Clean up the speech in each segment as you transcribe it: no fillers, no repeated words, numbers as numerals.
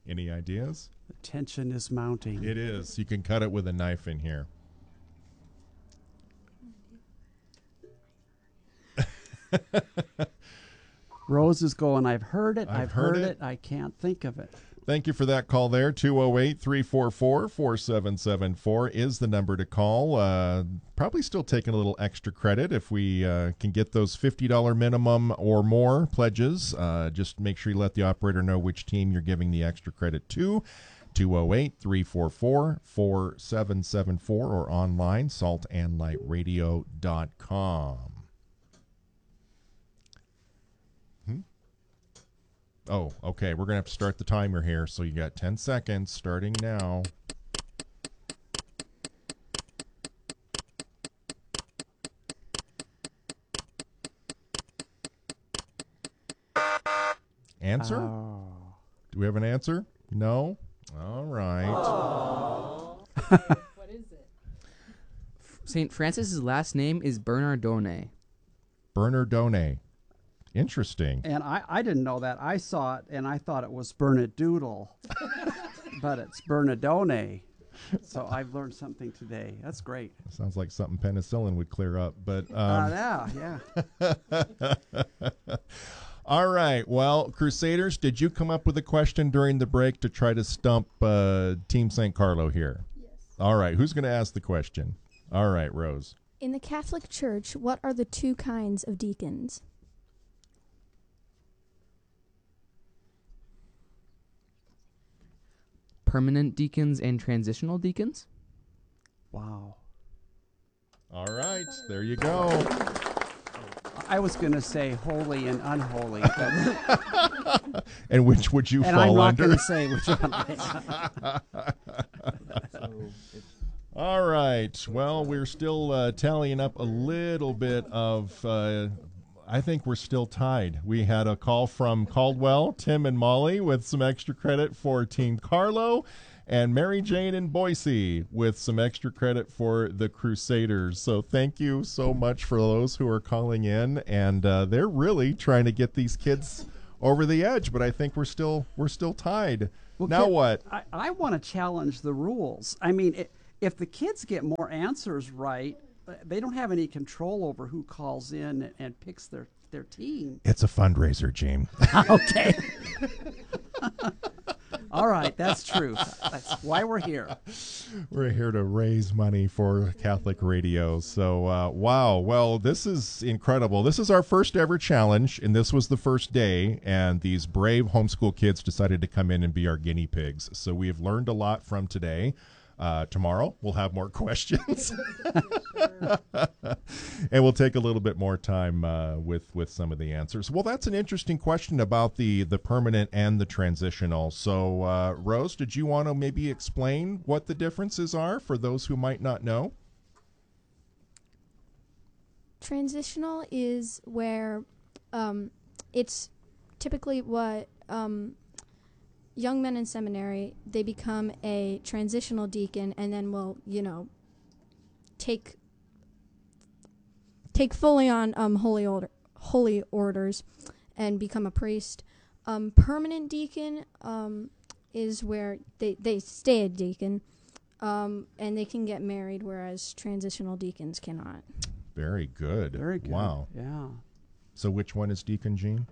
Any ideas? The tension is mounting. It is. You can cut it with a knife in here. Rose is going, I've heard it, I've heard it, I can't think of it. Thank you for that call there. 208-344-4774 is the number to call. Probably still taking a little extra credit if we can get those $50 minimum or more pledges. Just make sure you let the operator know which team you're giving the extra credit to. 208-344-4774 or online, saltandlightradio.com. Oh, okay. We're going to have to start the timer here. So you got 10 seconds starting now. Answer? Oh. Do we have an answer? No? All right. What is it? St. Francis's last name is Bernardone. Bernardone. Interesting. And I didn't know that. I saw it, and I thought it was Bernadoodle. But it's Bernardone. So I've learned something today. That's great. Sounds like something penicillin would clear up. But yeah. All right. Well, Crusaders, did you come up with a question during the break to try to stump Team St. Carlo here? Yes. All right. Who's going to ask the question? All right, Rose. In the Catholic Church, what are the two kinds of deacons? Permanent deacons and transitional deacons? Wow. All right. There you go. I was going to say holy and unholy. But And which would you and fall I'm not under? going to say which one. All right. Well, we're still tallying up a little bit of, I think we're still tied. We had a call from Caldwell, Tim and Molly with some extra credit for Team Carlo, and Mary Jane in Boise with some extra credit for the Crusaders. So thank you so much for those who are calling in, and they're really trying to get these kids over the edge, but I think we're still tied. Well, now what? I want to challenge the rules. I mean, if the kids get more answers right, they don't have any control over who calls in and picks their team. It's a fundraiser, Gene. Okay. All right, that's true. That's why we're here. We're here to raise money for Catholic Radio. So, wow. Well, this is incredible. This is our first ever challenge, and this was the first day, and these brave homeschool kids decided to come in and be our guinea pigs. So we have learned a lot from today. Tomorrow we'll have more questions, and we'll take a little bit more time with some of the answers. Well, that's an interesting question about the permanent and the transitional. So, Rose, did you want to maybe explain what the differences are for those who might not know? Transitional is where it's typically what young men in seminary, they become a transitional deacon and then will, take fully on holy orders and become a priest. Permanent deacon is where they stay a deacon and they can get married, whereas transitional deacons cannot. Very good. Very good. Wow. Yeah. So which one is Deacon Gene?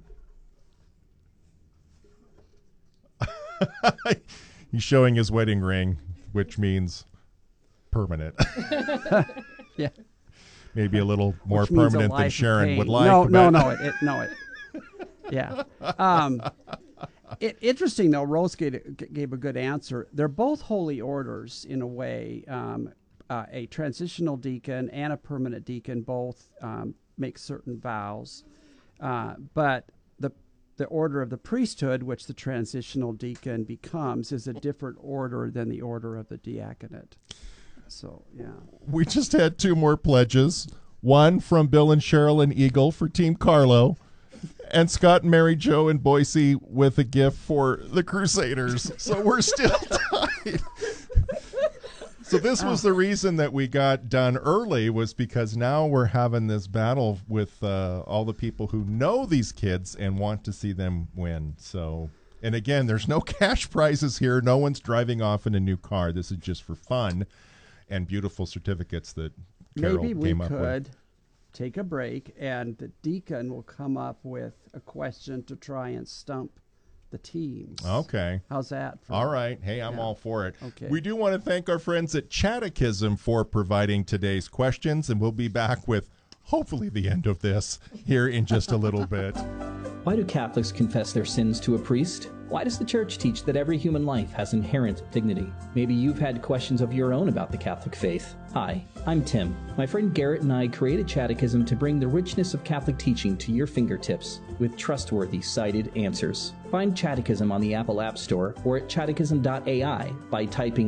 He's showing his wedding ring, which means permanent. Yeah. Maybe a little more Which means a permanent than life of Sharon pain. would like. No. Yeah. Interesting, though, Rose gave a good answer. They're both holy orders in a way. A transitional deacon and a permanent deacon both make certain vows. But the order of the priesthood, which the transitional deacon becomes, is a different order than the order of the diaconate. So, yeah. We just had two more pledges. One from Bill and Cheryl and Eagle for Team Carlo, and Scott and Mary Jo in Boise with a gift for the Crusaders. So we're still tied. So this was the reason that we got done early, was because now we're having this battle with all the people who know these kids and want to see them win. So And again, there's no cash prizes here. No one's driving off in a new car. This is just for fun and beautiful certificates that Carol Maybe we came up could with. take a break, and the deacon will come up with a question to try and stump the teams. Okay. How's that? All right. Hey, I'm Yeah. all for it. Okay. We do want to thank our friends at Catechism for providing today's questions, and we'll be back with hopefully the end of this here in just a little bit. Why do Catholics confess their sins to a priest? Why does the Church teach that every human life has inherent dignity? Maybe you've had questions of your own about the Catholic faith. Hi, I'm Tim. My friend Garrett and I created Catechism to bring the richness of Catholic teaching to your fingertips with trustworthy, cited answers. Find Catechism on the Apple App Store or at catechism.ai by typing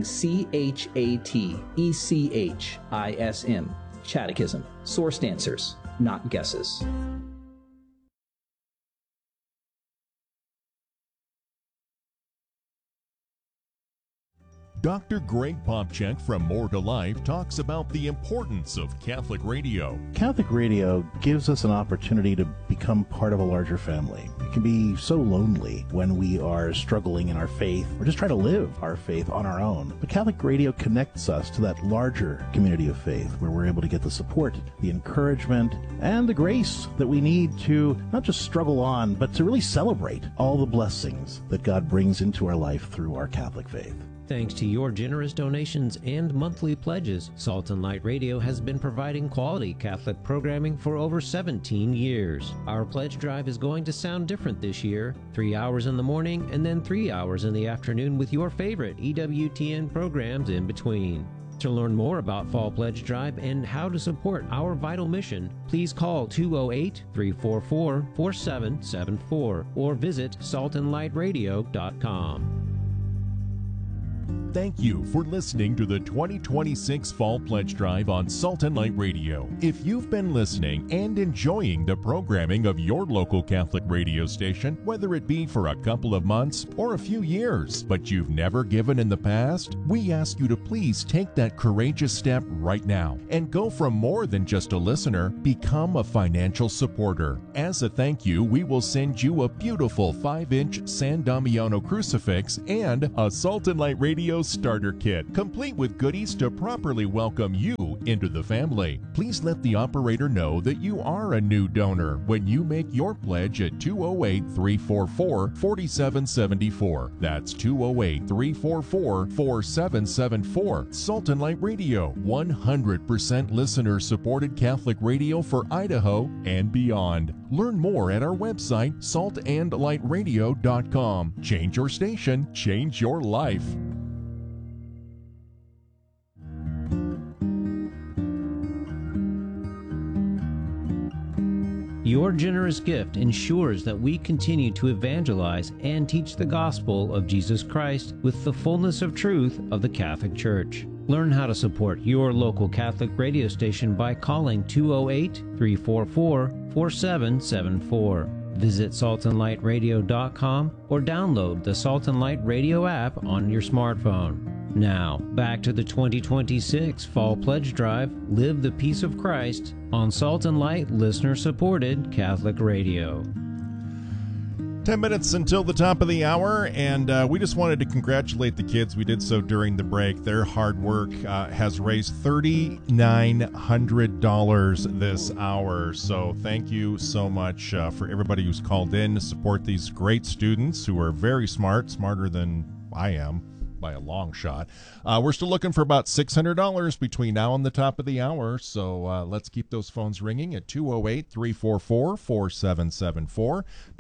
CHATECHISM. Catechism. Sourced answers, not guesses. Dr. Greg Popchak from More to Life talks about the importance of Catholic radio. Catholic radio gives us an opportunity to become part of a larger family. It can be so lonely when we are struggling in our faith or just trying to live our faith on our own. But Catholic radio connects us to that larger community of faith where we're able to get the support, the encouragement, and the grace that we need to not just struggle on, but to really celebrate all the blessings that God brings into our life through our Catholic faith. Thanks to your generous donations and monthly pledges, Salt and Light Radio has been providing quality Catholic programming for over 17 years. Our pledge drive is going to sound different this year. 3 hours in the morning and then 3 hours in the afternoon with your favorite EWTN programs in between. To learn more about Fall Pledge Drive and how to support our vital mission, please call 208-344-4774 or visit saltandlightradio.com. Thank you for listening to the 2026 Fall Pledge Drive on Salt and Light Radio. If you've been listening and enjoying the programming of your local Catholic radio station, whether it be for a couple of months or a few years, but you've never given in the past, we ask you to please take that courageous step right now and go from more than just a listener, become a financial supporter. As a thank you, we will send you a beautiful 5-inch San Damiano crucifix and a Salt and Light Radio starter kit, complete with goodies to properly welcome you into the family. Please let the operator know that you are a new donor when you make your pledge at 208-344-4774. That's 208-344-4774. Salt and Light Radio, 100% listener-supported Catholic radio for Idaho and beyond. Learn more at our website, saltandlightradio.com. Change your station, change your life. Your generous gift ensures that we continue to evangelize and teach the gospel of Jesus Christ with the fullness of truth of the Catholic Church. Learn how to support your local Catholic radio station by calling 208-344-4774. Visit saltandlightradio.com or download the Salt and Light Radio app on your smartphone. Now, back to the 2026 Fall Pledge Drive, Live the Peace of Christ, on Salt and Light listener-supported Catholic Radio. 10 minutes until the top of the hour, and we just wanted to congratulate the kids. We did so during the break. Their hard work has raised $3,900 this hour. So thank you so much for everybody who's called in to support these great students who are very smart, smarter than I am by a long shot. We're still looking for about $600 between now and the top of the hour, so let's keep those phones ringing at 208-344-4774,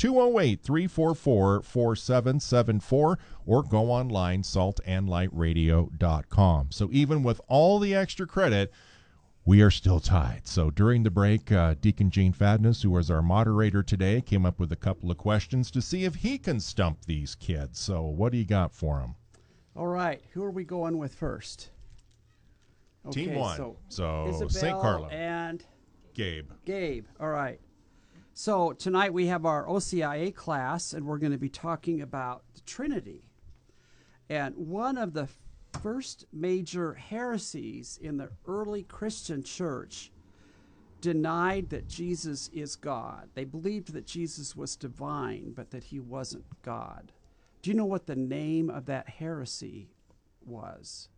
208-344-4774, or go online, saltandlightradio.com. So even with all the extra credit, we are still tied. So during the break, Deacon Gene Fadness, who was our moderator today, came up with a couple of questions to see if he can stump these kids. So what do you got for them? All right, who are we going with first? Team one. So Isabel St. Carlo and Gabe. All right. So tonight we have our OCIA class, and we're going to be talking about the Trinity. And one of the first major heresies in the early Christian church denied that Jesus is God. They believed that Jesus was divine, but that he wasn't God. Do you know what the name of that heresy was?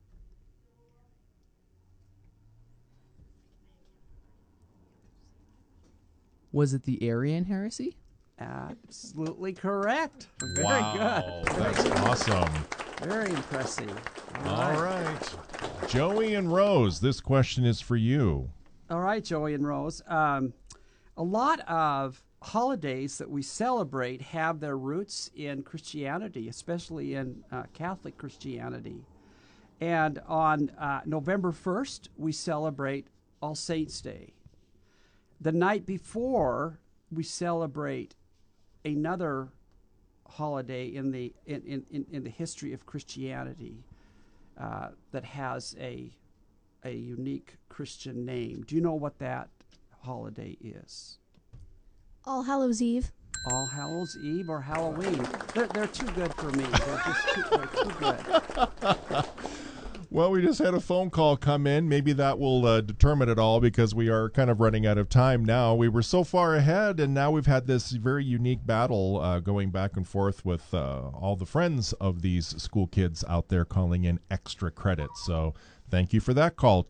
Was it the Arian heresy? Absolutely correct. Very Wow, good. that's awesome. Very impressive. All right. Joey and Rose, this question is for you. All right, Joey and Rose. A lot of holidays that we celebrate have their roots in Christianity, especially in Catholic Christianity. And on November 1st, we celebrate All Saints' Day. The night before, we celebrate another holiday in the history of Christianity that has a unique Christian name. Do you know what that holiday is? All Hallows Eve. All Hallows Eve or Halloween? They're too good for me. They're too good. Well, we just had a phone call come in. Maybe that will determine it all because we are kind of running out of time now. We were so far ahead, and now we've had this very unique battle going back and forth with all the friends of these school kids out there calling in extra credit. So thank you for that call.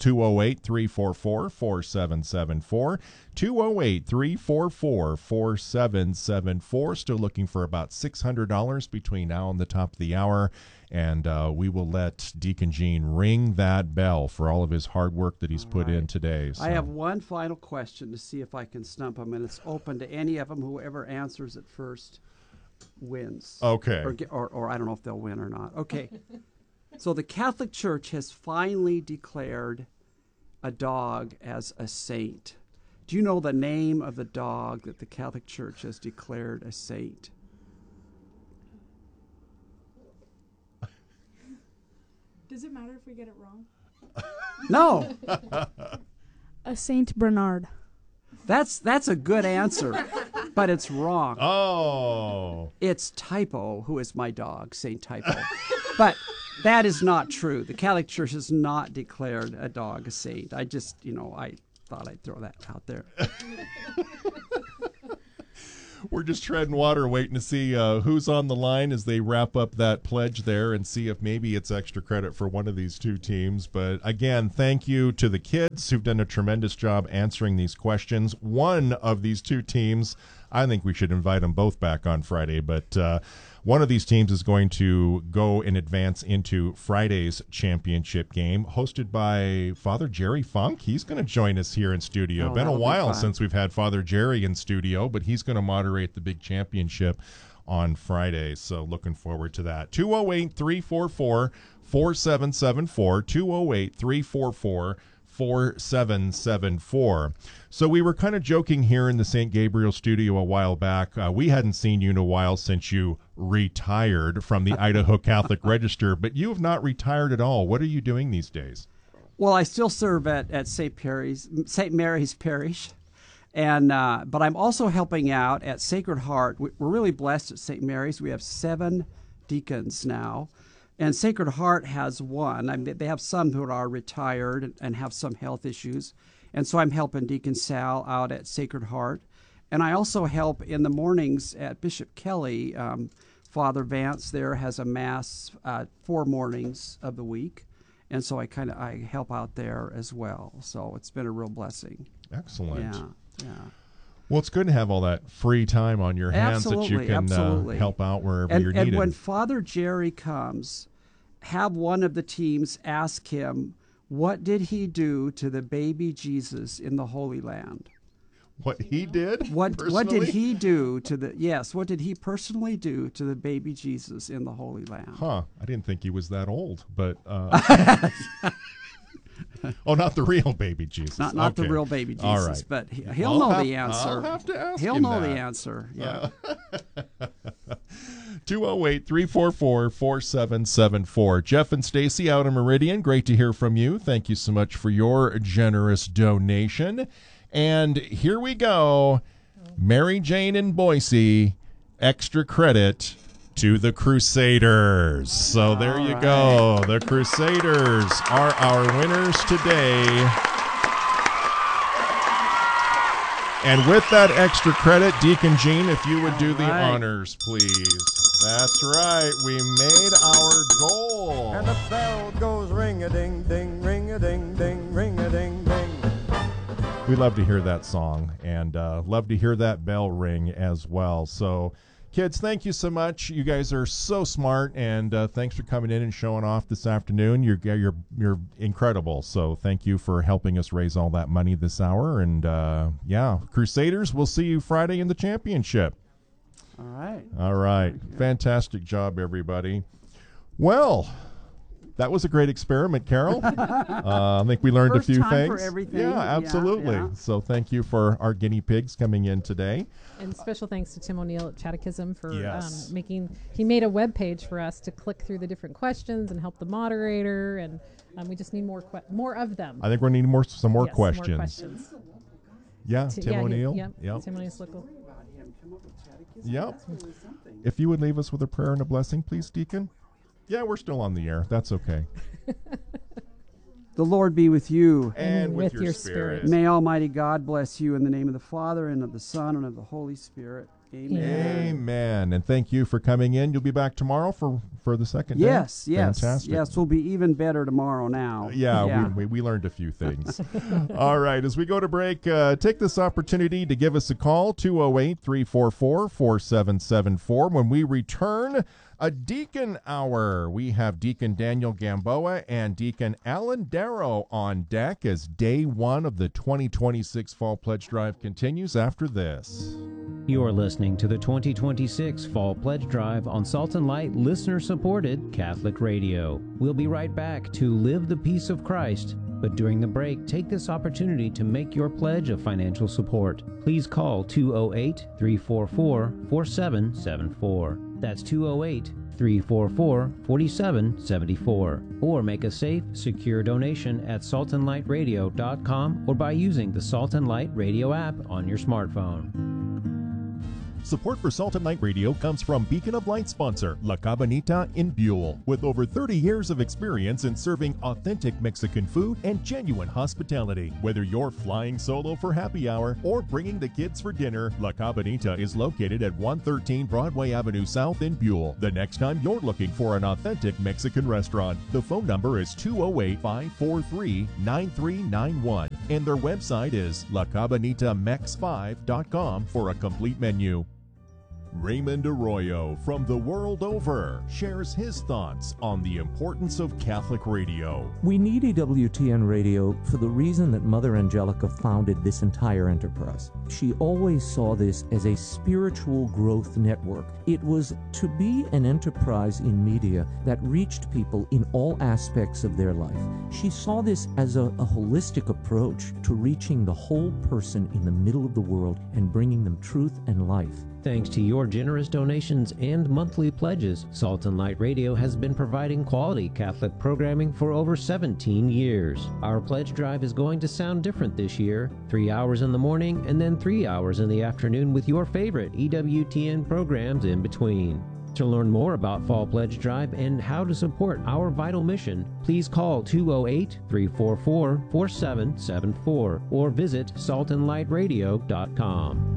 208-344-4774. 208-344-4774. Still looking for about $600 between now and the top of the hour. And we will let Deacon Gene ring that bell for all of his hard work that he's put in today. So. I have one final question to see if I can stump him, and it's open to any of them. Whoever answers it first wins. Okay. Or I don't know if they'll win or not. Okay. So the Catholic Church has finally declared a dog as a saint. Do you know the name of the dog that the Catholic Church has declared a saint? Does it matter if we get it wrong? No. A Saint Bernard. That's a good answer, but it's wrong. Oh. It's Typo, who is my dog, Saint Typo. But that is not true. The Catholic Church has not declared a dog a saint. I just, I thought I'd throw that out there. We're just treading water, waiting to see who's on the line as they wrap up that pledge there and see if maybe it's extra credit for one of these two teams. But again, thank you to the kids who've done a tremendous job answering these questions. One of these two teams, I think we should invite them both back on Friday, but one of these teams is going to go in advance into Friday's championship game, hosted by Father Jerry Funk. He's going to join us here in studio. Been a while since we've had Father Jerry in studio, but he's going to moderate the big championship on Friday, so looking forward to that. 208-344-4774, 208-344-4774. So we were kind of joking here in the St. Gabriel studio a while back. We hadn't seen you in a while since you retired from the Idaho Catholic Register, but you have not retired at all. What are you doing these days? Well, I still serve at St. Mary's Parish, and but I'm also helping out at Sacred Heart. We're really blessed at St. Mary's. We have 7 deacons now. And Sacred Heart has one. I mean, they have some who are retired and have some health issues. And so I'm helping Deacon Sal out at Sacred Heart. And I also help in the mornings at Bishop Kelly. Father Vance there has a Mass 4 mornings of the week. And so I help out there as well. So it's been a real blessing. Excellent. Yeah. Well, it's good to have all that free time on your hands that you can help out wherever you're needed. And when Father Jerry comes, have one of the teams ask him, what did he do to the baby Jesus in the Holy Land? What he did? What did he do to what did he personally do to the baby Jesus in the Holy Land? Huh. I didn't think he was that old, but oh, not the real baby Jesus. Not the real baby Jesus, all right. But he'll know the answer. I'll have to ask He'll him know that. the answer. Yeah. 208-344-4774. Jeff and Stacy out in Meridian, great to hear from you. Thank you so much for your generous donation. And here we go. Mary Jane in Boise, extra credit to the Crusaders. So there you go. The Crusaders are our winners today. And with that extra credit, Deacon Gene, if you would do the honors, please. That's right. We made our goal. And the bell goes ring-a-ding-ding, ring-a-ding-ding, ring-a-ding-ding. We love to hear that song and love to hear that bell ring as well. So, kids, thank you so much. You guys are so smart, and thanks for coming in and showing off this afternoon. You're incredible. So thank you for helping us raise all that money this hour. And yeah, Crusaders, we'll see you Friday in the championship. All right. Fantastic job, everybody. Well, that was a great experiment, Carol. I think we learned First a few time things. for everything. Yeah, absolutely. Yeah. So thank you for our guinea pigs coming in today. And special thanks to Tim O'Neill at Catechism for Yes. he made a web page for us to click through the different questions and help the moderator, and we just need more of them. I think we're needing some more Yes, questions. More questions. Yeah, Tim O'Neill. Yep. Tim O'Neill Slickle. Yep. If you would leave us with a prayer and a blessing, please, Deacon. Yeah, we're still on the air. That's okay. The Lord be with you. And with your spirit. May Almighty God bless you in the name of the Father, and of the Son, and of the Holy Spirit. Amen. Amen. And thank you for coming in. You'll be back tomorrow for the second day? Yes. Fantastic. Yes, we'll be even better tomorrow now. Yeah. We learned a few things. All right, as we go to break, take this opportunity to give us a call, 208-344-4774. When we return, a Deacon Hour. We have Deacon Daniel Gamboa and Deacon Alan Darrow on deck as day one of the 2026 Fall Pledge Drive continues after this. You're listening to the 2026 Fall Pledge Drive on Salt and Light listener-supported Catholic Radio. We'll be right back to Live the Peace of Christ, but during the break, take this opportunity to make your pledge of financial support. Please call 208-344-4774. That's 208-344-4774. Or make a safe, secure donation at saltandlightradio.com or by using the Salt and Light Radio app on your smartphone. Support for Salt and Light Radio comes from Beacon of Light sponsor, La Cabanita in Buell. With over 30 years of experience in serving authentic Mexican food and genuine hospitality. Whether you're flying solo for happy hour or bringing the kids for dinner, La Cabanita is located at 113 Broadway Avenue South in Buell. The next time you're looking for an authentic Mexican restaurant, the phone number is 208-543-9391. And their website is lacabanitamex5.com for a complete menu. Raymond Arroyo from the world over shares his thoughts on the importance of Catholic radio. We need EWTN radio for the reason that Mother Angelica founded this entire enterprise. She always saw this as a spiritual growth network. It was to be an enterprise in media that reached people in all aspects of their life. She saw this as a holistic approach to reaching the whole person in the middle of the world and bringing them truth and life. Thanks to your generous donations and monthly pledges, Salt and Light Radio has been providing quality Catholic programming for over 17 years. Our pledge drive is going to sound different this year. 3 hours in the morning and then 3 hours in the afternoon with your favorite EWTN programs in between. To learn more about Fall Pledge Drive and how to support our vital mission, please call 208-344-4774 or visit saltandlightradio.com.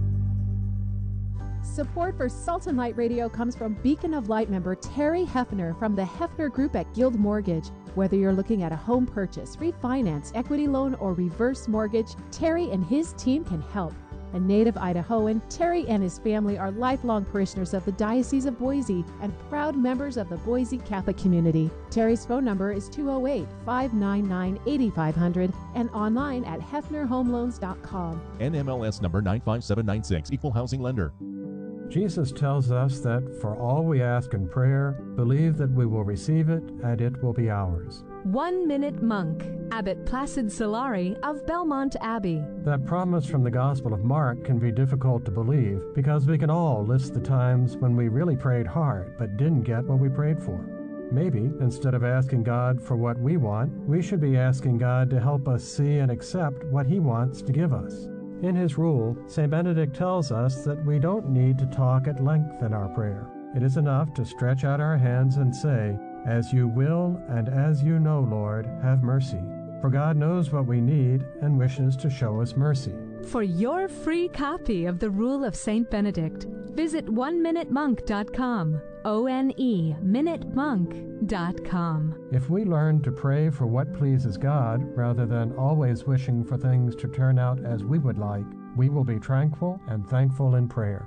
Support for Salt and Light Radio comes from Beacon of Light member Terry Hefner from the Hefner Group at Guild Mortgage. Whether you're looking at a home purchase, refinance, equity loan, or reverse mortgage, Terry and his team can help. A native Idahoan, Terry and his family are lifelong parishioners of the Diocese of Boise and proud members of the Boise Catholic community. Terry's phone number is 208-599-8500 and online at hefnerhomeloans.com. NMLS number 95796, Equal Housing Lender. Jesus tells us that for all we ask in prayer, believe that we will receive it and it will be ours. 1 Minute Monk, Abbot Placid Solari of Belmont Abbey. That promise from the Gospel of Mark can be difficult to believe because we can all list the times when we really prayed hard but didn't get what we prayed for. Maybe, instead of asking God for what we want, we should be asking God to help us see and accept what He wants to give us. In his rule, St. Benedict tells us that we don't need to talk at length in our prayer. It is enough to stretch out our hands and say, "As you will and as you know, Lord, have mercy." For God knows what we need and wishes to show us mercy. For your free copy of the Rule of St. Benedict, Visit oneminutemonk.com. ONE minutemonk.com. If we learn to pray for what pleases God rather than always wishing for things to turn out as we would like, we will be tranquil and thankful in prayer.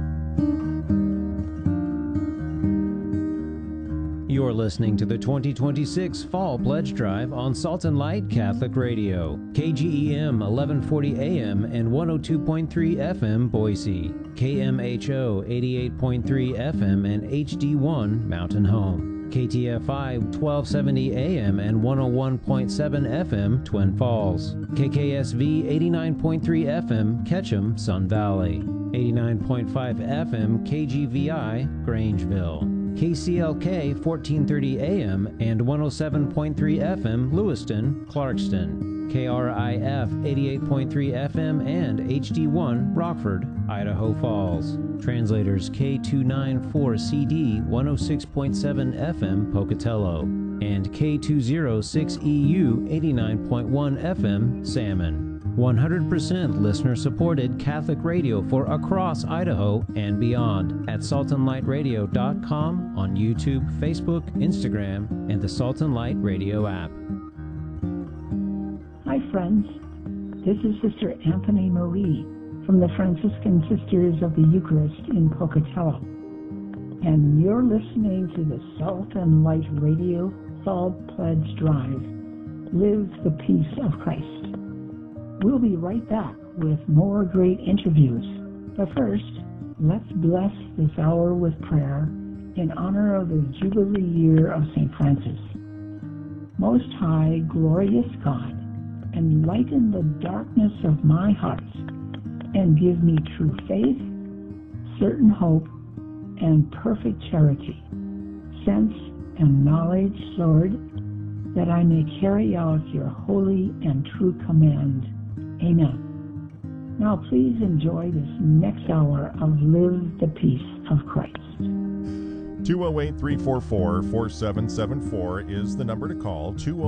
You're listening to the 2026 Fall Pledge Drive on Salt and Light Catholic Radio, KGEM 1140 AM and 102.3 FM Boise, KMHO 88.3 FM and HD1 Mountain Home, KTFI 1270 AM and 101.7 FM Twin Falls, KKSV 89.3 FM Ketchum Sun Valley, 89.5 FM KGVI Grangeville, KCLK 1430 AM and 107.3 FM Lewiston, Clarkston, KRIF 88.3 FM and HD1 Rockford, Idaho Falls. Translators K294CD 106.7 FM Pocatello and K206EU 89.1 FM Salmon. 100% listener-supported Catholic radio for across Idaho and beyond at saltandlightradio.com on YouTube, Facebook, Instagram, and the Salt and Light Radio app. Hi, friends. This is Sister Anthony Marie from the Franciscan Sisters of the Eucharist in Pocatello. And you're listening to the Salt and Light Radio Fall Pledge Drive. Live the peace of Christ. We'll be right back with more great interviews. But first, let's bless this hour with prayer in honor of the Jubilee year of St. Francis. Most High, glorious God, enlighten the darkness of my heart and give me true faith, certain hope, and perfect charity, sense and knowledge, Lord, that I may carry out your holy and true command. Amen. Now please enjoy this next hour of Live the Peace of Christ. 208-344-4774 is the number to call.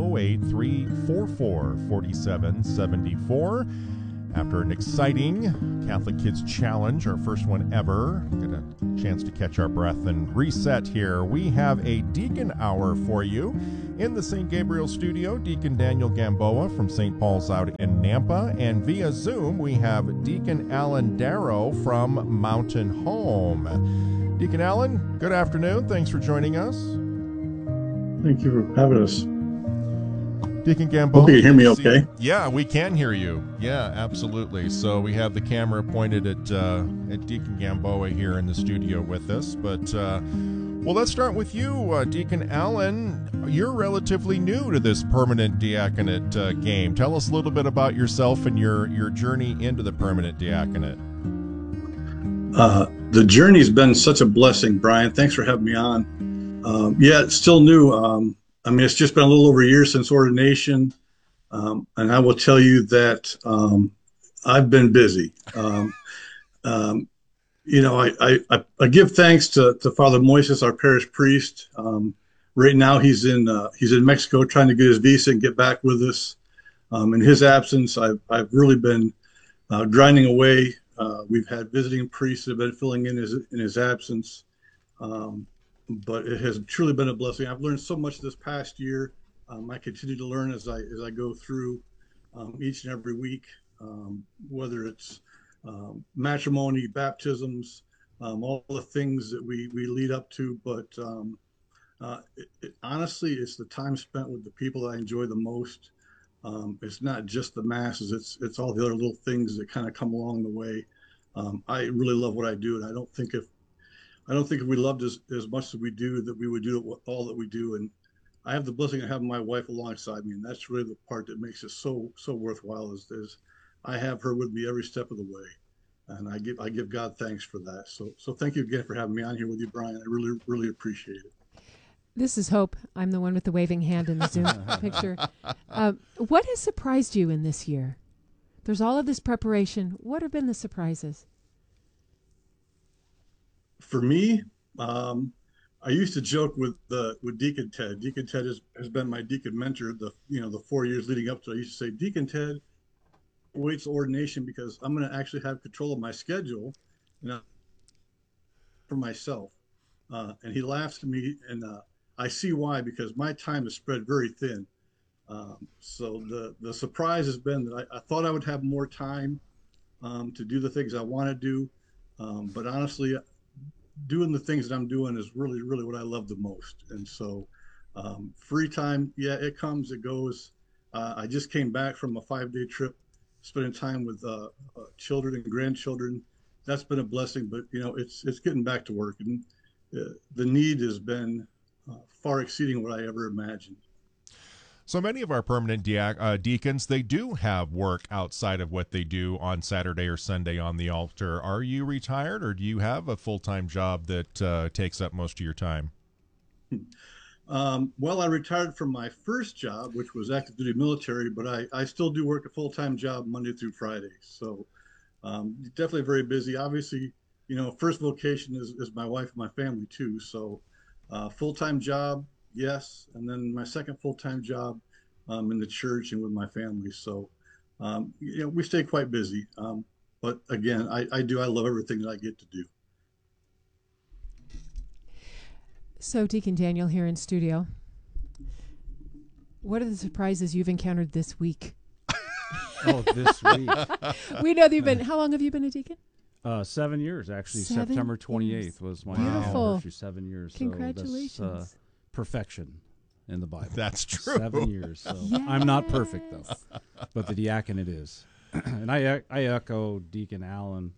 208-344-4774. After an exciting Catholic Kids Challenge, our first one ever, get a chance to catch our breath and reset here. We have a Deacon Hour for you. In the St. Gabriel studio, Deacon Daniel Gamboa from St. Paul's out in Nampa. And via Zoom, we have Deacon Alan Darrow from Mountain Home. Deacon Alan, good afternoon. Thanks for joining us. Thank you for having us. Deacon Gamboa. Hope you can hear me okay. Yeah, we can hear you. Yeah, absolutely. So we have the camera pointed at Deacon Gamboa here in the studio with us. But, well, let's start with you, Deacon Allen. You're relatively new to this permanent diaconate game. Tell us a little bit about yourself and your journey into the permanent diaconate. The journey's been such a blessing, Brian. Thanks for having me on. Yeah, it's still new. I mean, it's just been a little over a year since ordination, and I will tell you that I've been busy. You know, I give thanks to Father Moises, our parish priest. Right now, he's in Mexico trying to get his visa and get back with us. In his absence, I've really been grinding away. We've had visiting priests that have been filling in his absence. But it has truly been a blessing. I've learned so much this past year. I continue to learn as I go through each and every week, whether it's matrimony, baptisms, all the things that we lead up to. But honestly, it's the time spent with the people that I enjoy the most. It's not just the masses; it's all the other little things that kind of come along the way. I really love what I do, and I don't think if we loved as much as we do, that we would do all that we do. And I have the blessing of having my wife alongside me, and that's really the part that makes it so worthwhile. Is I have her with me every step of the way, and I give God thanks for that. So thank you again for having me on here with you, Brian. I really appreciate it. This is Hope. I'm the one with the waving hand in the Zoom picture. What has surprised you in this year? There's all of this preparation. What have been the surprises? For me, I used to joke with Deacon Ted. Deacon Ted has been my deacon mentor the 4 years leading up to it. I used to say, Deacon Ted waits ordination because I'm going to actually have control of my schedule. for myself. And he laughs at me, and I see why, because my time is spread very thin. So the surprise has been that I thought I would have more time to do the things I want to do. But honestly, doing the things that I'm doing is really, really what I love the most. And so free time, yeah, it comes, it goes. I just came back from a 5-day trip, spending time with children and grandchildren. That's been a blessing, but it's getting back to work, and the need has been far exceeding what I ever imagined. So many of our permanent deacons, they do have work outside of what they do on Saturday or Sunday on the altar. Are you retired, or do you have a full-time job that takes up most of your time? Well, I retired from my first job, which was active duty military, but I still do work a full-time job Monday through Friday. So definitely very busy. Obviously, first vocation is my wife and my family too. So full-time job, yes. And then my second full-time job in the church and with my family. So, we stay quite busy. But again, I love everything that I get to do. So, Deacon Daniel here in studio. What are the surprises you've encountered this week? Oh, this week. We know that you've been, how long have you been a deacon? 7 years, actually. 7 September 28th years. was my Beautiful. anniversary, 7 years. Congratulations. So that's perfection in the Bible. That's true. 7 years. So Yes. I'm not perfect, though, but the diaconate is. And I echo Deacon Allen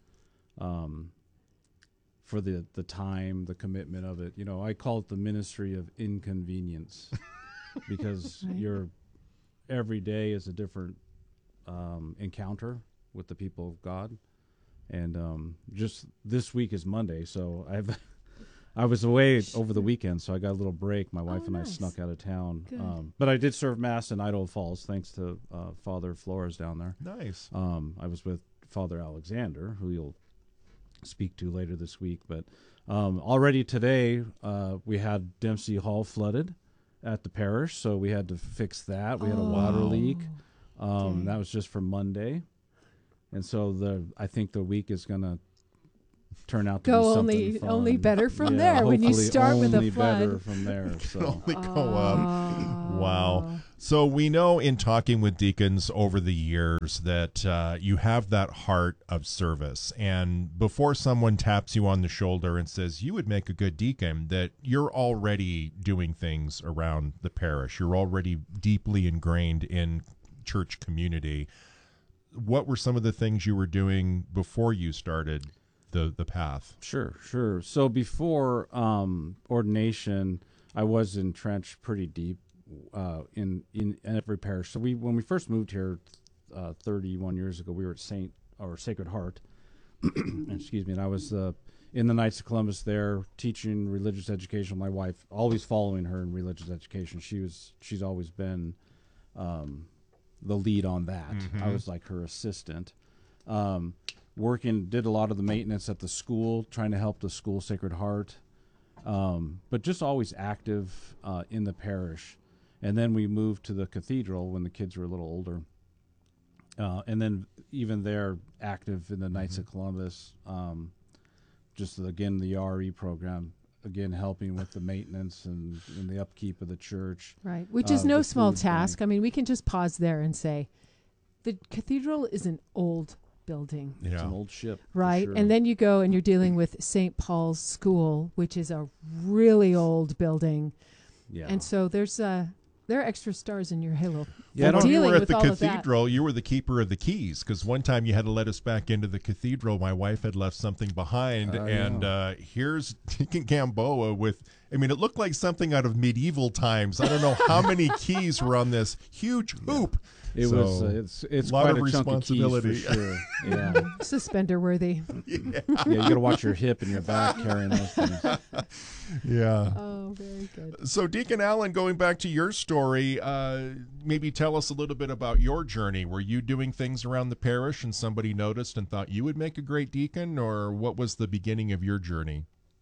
for the time, the commitment of it. I call it the ministry of inconvenience because Right. every day is a different encounter with the people of God. And just this week is Monday, so I was away over the weekend, so I got a little break. My wife and I snuck out of town. Good. But I did serve Mass in Idaho Falls, thanks to Father Flores down there. Nice. I was with Father Alexander, who you'll speak to later this week. But already today, we had Dempsey Hall flooded at the parish, so we had to fix that. We had a water leak. That was just for Monday. And so I think the week is going to turn out to be something fun. only better from there when you start with a only flood. better from there. So. Only go up. Wow. So we know in talking with deacons over the years that you have that heart of service. And before someone taps you on the shoulder and says, you would make a good deacon, that you're already doing things around the parish. You're already deeply ingrained in church community. What were some of the things you were doing before you started the path? Sure. So before ordination, I was entrenched pretty deep in every parish. So when we first moved here 31 years ago, we were at Sacred Heart. Excuse me. And I was in the Knights of Columbus there, teaching religious education with my wife, always following her in religious education. She's always been the lead on that. Mm-hmm. I was like her assistant. Did a lot of the maintenance at the school, trying to help the school Sacred Heart, but just always active in the parish. And then we moved to the cathedral when the kids were a little older. And then even there, active in the Knights of Columbus, just again, the RE program, again, helping with the maintenance and the upkeep of the church. Right, which is no the small food task. bank. I mean, we can just pause there and say the cathedral is an old building. It's an old ship. for Right. sure. And then you go and you're dealing with St. Paul's School, which is a really old building. Yeah. And so there are extra stars in your halo. Yeah, for when you dealing were at with the all of that. cathedral, you were the keeper of the keys, because one time you had to let us back into the cathedral. My wife had left something behind, and here's Deacon Gamboa with, it looked like something out of medieval times. I don't know how many keys were on this huge hoop. It's a lot quite of a chunk of keys responsibility. for sure. Yeah. Suspender worthy. Yeah, you got to watch your hip and your back carrying those things. Yeah. Oh, very good. So, Deacon Allen, going back to your story, maybe tell us a little bit about your journey. Were you doing things around the parish and somebody noticed and thought you would make a great deacon, or what was the beginning of your journey?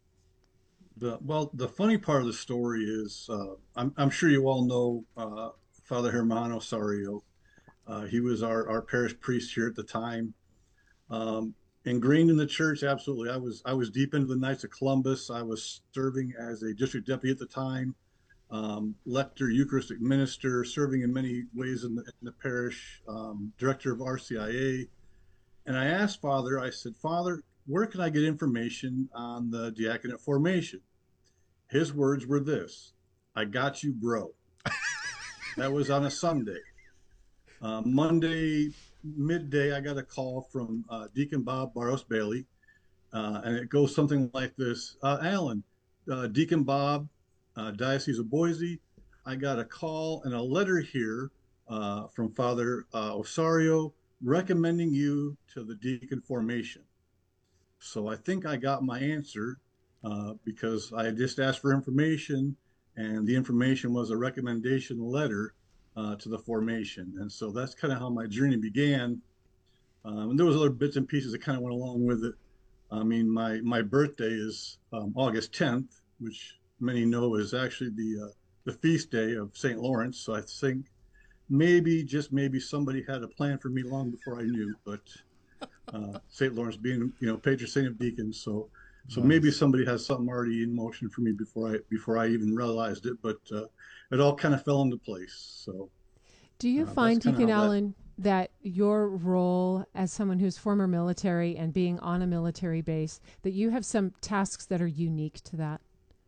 The funny part of the story is, I'm sure you all know Father Hermano Sario. He was our parish priest here at the time. ingrained in the church, absolutely. I was deep into the Knights of Columbus. I was serving as a district deputy at the time, lector, Eucharistic minister, serving in many ways in the parish, director of RCIA. And I asked Father, I said, Father, where can I get information on the diaconate formation? His words were this: I got you, bro. That was on a Sunday. Monday midday, I got a call from Deacon Bob Barros Bailey, and it goes something like this: Alan, Deacon Bob, Diocese of Boise, I got a call and a letter here from Father Osario recommending you to the deacon formation. So I think I got my answer because I just asked for information, and the information was a recommendation letter to the formation. And so that's kind of how my journey began. And there was other bits and pieces that kind of went along with it. I mean, my birthday is August 10th, which many know is actually the feast day of St. Lawrence. So I think maybe, just maybe, somebody had a plan for me long before I knew. But St. Lawrence being, patron saint of deacons, so nice. Maybe somebody has something already in motion for me before I even realized it. But it all kind of fell into place. So, do you find, Deacon Allen, that your role as someone who's former military and being on a military base, that you have some tasks that are unique to that?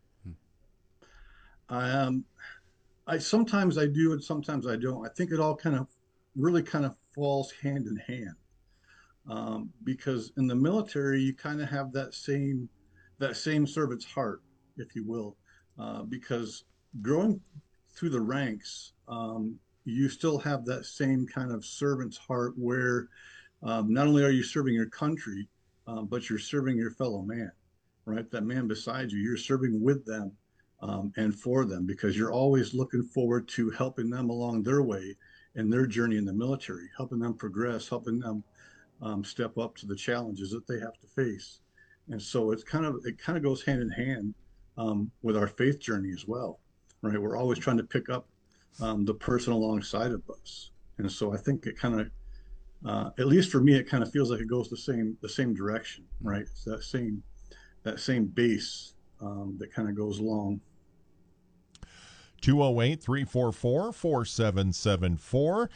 I sometimes I do and sometimes I don't. I think it all really falls hand in hand, because in the military you kind of have that same servant's heart, if you will, because growing through the ranks, you still have that same kind of servant's heart where not only are you serving your country, but you're serving your fellow man, right? That man beside you, you're serving with them. And for them, because you're always looking forward to helping them along their way in their journey in the military, helping them progress, helping them step up to the challenges that they have to face. And so it kind of goes hand in hand with our faith journey as well, right? We're always trying to pick up the person alongside of us. And so I think it kind of, at least for me, it kind of feels like it goes the same direction, right? It's that same base that kind of goes along. 208-344-4774.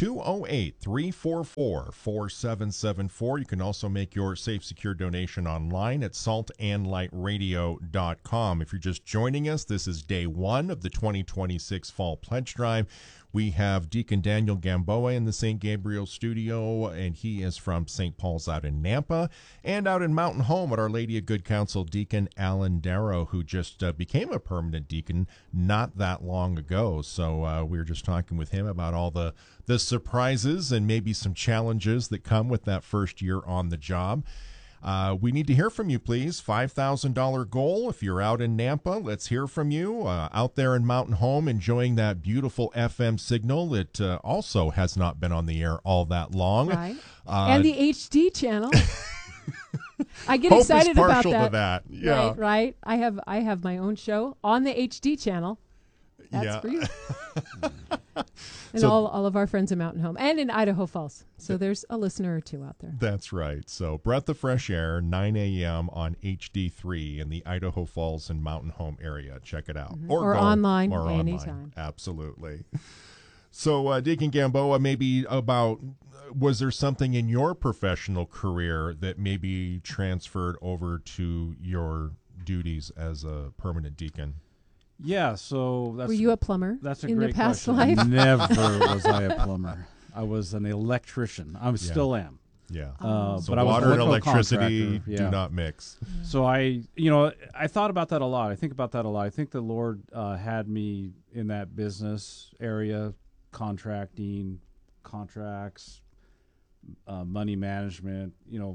208-344-4774. You can also make your safe, secure donation online at saltandlightradio.com. If you're just joining us, this is day one of the 2026 Fall Pledge Drive. We have Deacon Daniel Gamboa in the St. Gabriel studio, and he is from St. Paul's out in Nampa, and out in Mountain Home at Our Lady of Good Counsel, Deacon Alan Darrow, who just became a permanent deacon not that long ago. So we were just talking with him about all the surprises and maybe some challenges that come with that first year on the job. We need to hear from you, please. $5,000 goal. If you're out in Nampa, let's hear from you. Out there in Mountain Home, enjoying that beautiful FM signal that also has not been on the air all that long. Right. And the HD channel. I get Hope excited is partial about to that. Yeah. Right. I have my own show on the HD channel. That's for you. And So, all of our friends in Mountain Home and in Idaho Falls. So there's a listener or two out there. That's right. So Breath of Fresh Air, 9 a.m. on HD3 in the Idaho Falls and Mountain Home area. Check it out. Mm-hmm. Or online, or anytime. Online. Absolutely. So Deacon Gamboa, maybe was there something in your professional career that maybe transferred over to your duties as a permanent deacon? Yeah, so were you a plumber? That's a in great the past question. life? Never was I a plumber. I was an electrician. Still am. Yeah. So but water and electricity do not mix. So I thought about that a lot. I think about that a lot. I think the Lord had me in that business area, contracting, contracts, money management,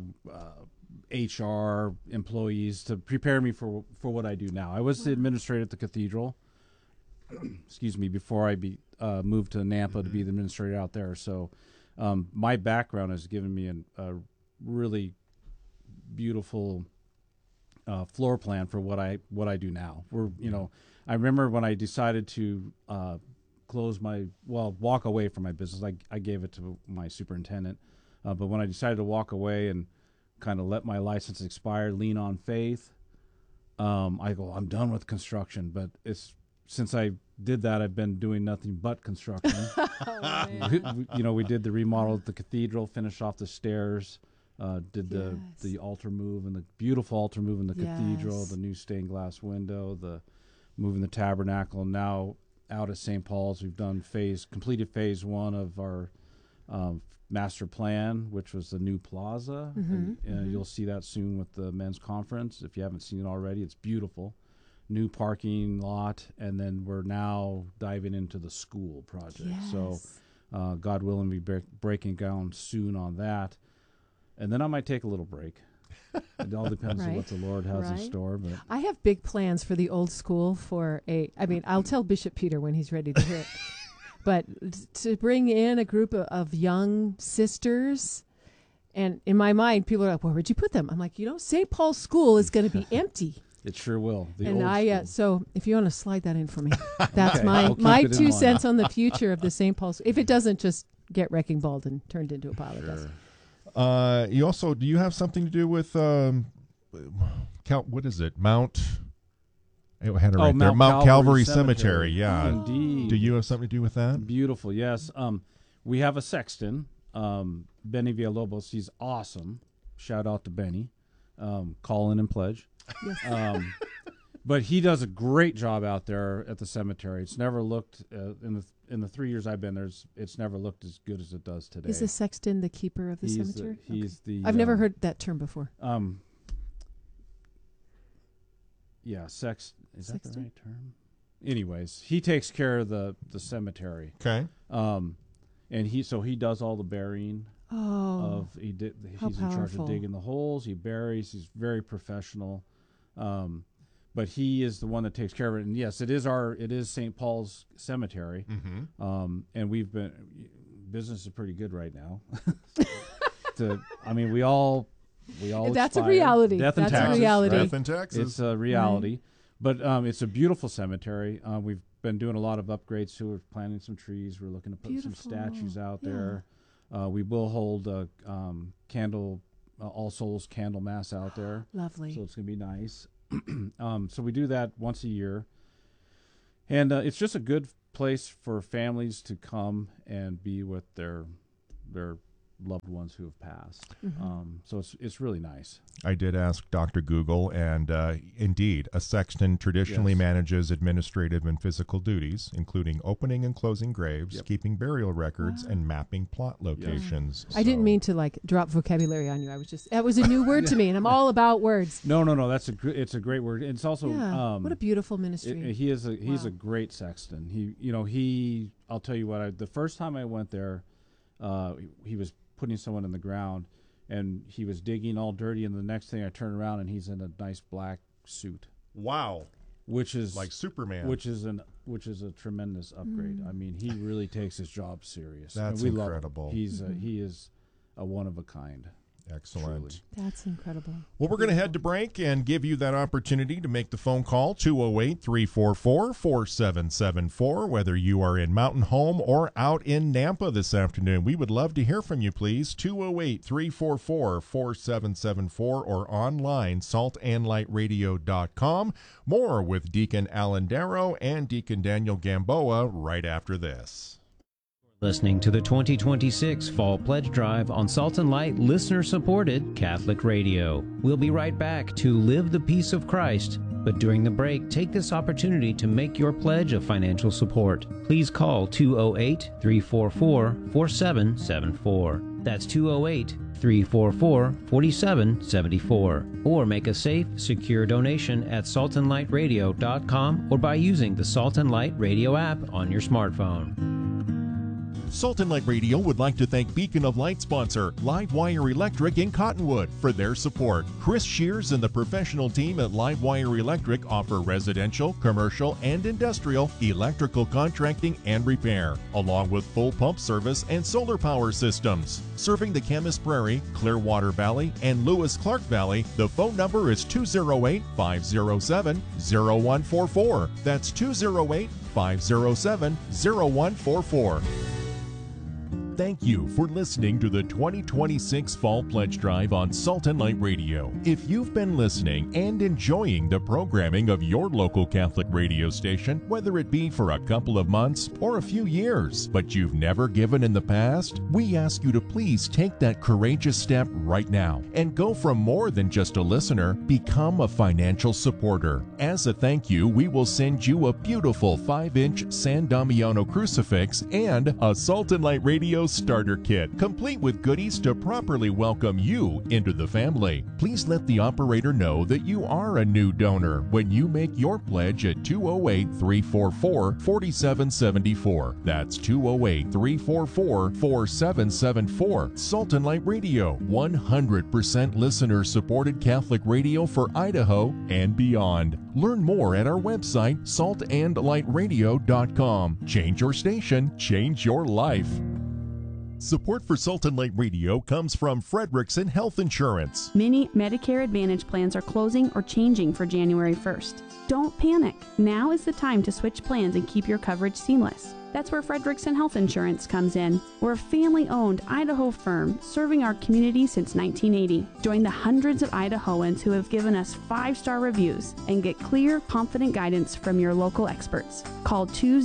HR employees, to prepare me for what I do now. I was the administrator at the cathedral, excuse me, before I moved to Nampa to be the administrator out there. So my background has given me a really beautiful floor plan for what I do now. I remember when I decided to walk away from my business. I gave it to my superintendent, but when I decided to walk away and kind of let my license expire, lean on faith. I go, I'm done with construction, but since I did that, I've been doing nothing but construction. We did the remodel at the cathedral, finished off the stairs, did the altar move and the beautiful altar move in the cathedral, the new stained glass window, the moving the tabernacle. Now out at St. Paul's, we've completed phase 1 of our master plan, which was the new plaza. You'll see that soon with the men's conference. If you haven't seen it already, it's beautiful. New parking lot, and then we're now diving into the school project. So God willing, we'll be breaking down soon on that. And then I might take a little break. It all depends on what the Lord has in store. But I have big plans for the old school I'll tell Bishop Peter when he's ready to hear it. But to bring in a group of young sisters, and in my mind, people are like, well, where'd you put them? I'm like, St. Paul's School is going to be empty. It sure will. So if you want to slide that in for me, that's my 2 cents on the future of the St. Paul's. If it doesn't just get wrecking balled and turned into a pile of dust. Do you have something to do with what is it? Mount Calvary Cemetery. Yeah. Indeed. Do you have something to do with that? Beautiful. Yes. We have a sexton, Benny Villalobos. He's awesome. Shout out to Benny. Call in and pledge. Yes. But he does a great job out there at the cemetery. It's never looked in the 3 years I've been there. It's never looked as good as it does today. Is the sexton the keeper of the cemetery? He's the. I've never heard that term before. Yeah, is that the right term? Anyways, he takes care of the cemetery. Okay. And he does all the burying. He's in charge of digging the holes. He buries. He's very professional. But he is the one that takes care of it. And yes, it is St. Paul's Cemetery. And business is pretty good right now. We all that's expire. A reality. Death and taxes. It's a reality. But it's a beautiful cemetery. We've been doing a lot of upgrades to it. We're planting some trees. We're looking to put some statues out there. We will hold a All Souls candle mass out there. Lovely. So it's going to be nice. So we do that once a year. And it's just a good place for families to come and be with their loved ones who have passed. So it's really nice. I did ask Dr. Google, and indeed, a sexton traditionally manages administrative and physical duties, including opening and closing graves, keeping burial records, and mapping plot locations. I didn't mean to drop vocabulary on you. That was a new word to me, and I'm all about words. No. It's a great word. It's also what a beautiful ministry. He's a great sexton. I'll tell you what. The first time I went there, he was putting someone in the ground, and he was digging all dirty, and the next thing I turn around and he's in a nice black suit. Wow. Which is like Superman. Which is a tremendous upgrade. I mean, he really takes his job serious. That's incredible. Love him. He is a one of a kind. Excellent. Truly. That's incredible. Well, we're going to head to break and give you that opportunity to make the phone call, 208-344-4774, whether you are in Mountain Home or out in Nampa this afternoon. We would love to hear from you, please. 208-344-4774 or online, saltandlightradio.com. More with Deacon Alan Darrow and Deacon Daniel Gamboa right after this. Listening to the 2026 Fall Pledge Drive on Salt and Light listener-supported Catholic Radio. We'll be right back to Live the Peace of Christ, but during the break, take this opportunity to make your pledge of financial support. Please call 208-344-4774. That's 208-344-4774. Or make a safe, secure donation at saltandlightradio.com or by using the Salt and Light Radio app on your smartphone. Salt and Light Radio would like to thank Beacon of Light sponsor Livewire Electric in Cottonwood for their support. Chris Shears and the professional team at Livewire Electric offer residential, commercial, and industrial electrical contracting and repair, along with full pump service and solar power systems. Serving the Camas Prairie, Clearwater Valley, and Lewis-Clark Valley, the phone number is 208-507-0144. That's 208-507-0144. Thank you for listening to the 2026 Fall Pledge Drive on Salt and Light Radio. If you've been listening and enjoying the programming of your local Catholic radio station, whether it be for a couple of months or a few years, but you've never given in the past, we ask you to please take that courageous step right now and go from more than just a listener, become a financial supporter. As a thank you, we will send you a beautiful 5-inch San Damiano crucifix and a Salt and Light Radio starter kit, complete with goodies to properly welcome you into the family. Please let the operator know that you are a new donor when you make your pledge at 208-344-4774. That's 208-344-4774. Salt and Light Radio, 100% listener-supported Catholic radio for Idaho and beyond. Learn more at our website, saltandlightradio.com. Change your station, change your life. Support for Salt and Light Radio comes from Frederickson Health Insurance. Many Medicare Advantage plans are closing or changing for January 1st. Don't panic. Now is the time to switch plans and keep your coverage seamless. That's where Frederickson Health Insurance comes in. We're a family-owned Idaho firm serving our community since 1980. Join the hundreds of Idahoans who have given us 5-star reviews and get clear, confident guidance from your local experts. Call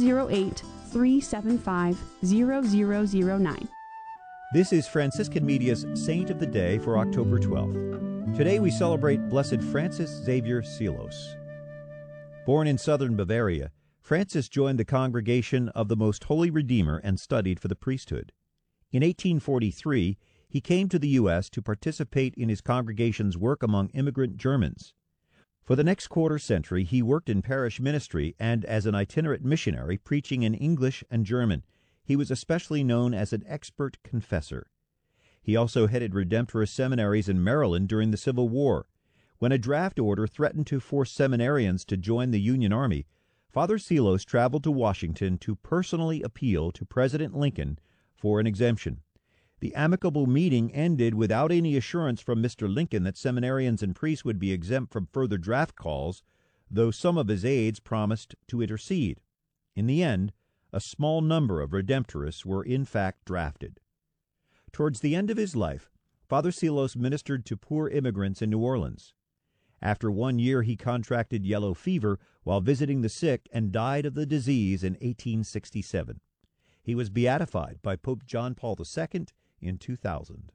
208-375-0009. This is Franciscan Media's Saint of the Day for October 12th. Today we celebrate Blessed Francis Xavier Seelos. Born in southern Bavaria, Francis joined the Congregation of the Most Holy Redeemer and studied for the priesthood. In 1843, he came to the U.S. to participate in his congregation's work among immigrant Germans. For the next quarter century, he worked in parish ministry and as an itinerant missionary preaching in English and German. He was especially known as an expert confessor. He also headed Redemptorist seminaries in Maryland during the Civil War. When a draft order threatened to force seminarians to join the Union Army, Father Seelos traveled to Washington to personally appeal to President Lincoln for an exemption. The amicable meeting ended without any assurance from Mr. Lincoln that seminarians and priests would be exempt from further draft calls, though some of his aides promised to intercede. In the end, a small number of Redemptorists were in fact drafted. Towards the end of his life, Father Seelos ministered to poor immigrants in New Orleans. After 1 year, he contracted yellow fever while visiting the sick and died of the disease in 1867. He was beatified by Pope John Paul II in 2000.